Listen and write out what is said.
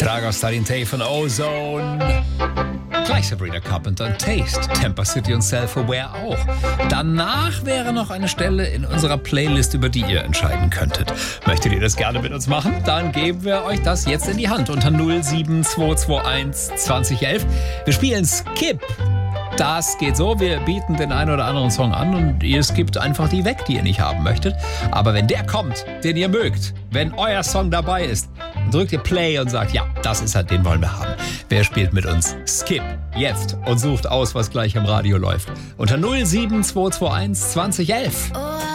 Dragos Tarintei von Ozone. Gleich Sabrina Carpenter und Taste, Tampa City und Self-Aware auch. Danach wäre noch eine Stelle in unserer Playlist, über die ihr entscheiden könntet. Möchtet ihr das gerne mit uns machen? Dann geben wir euch das jetzt in die Hand unter 07221 2011. Wir spielen Skip. Das geht so, wir bieten den einen oder anderen Song an und ihr skippt einfach die weg, die ihr nicht haben möchtet. Aber wenn der kommt, den ihr mögt, wenn euer Song dabei ist, dann drückt ihr Play und sagt, ja, das ist halt, den wollen wir haben. Wer spielt mit uns? Skip jetzt und sucht aus, was gleich im Radio läuft. Unter 07221 2011.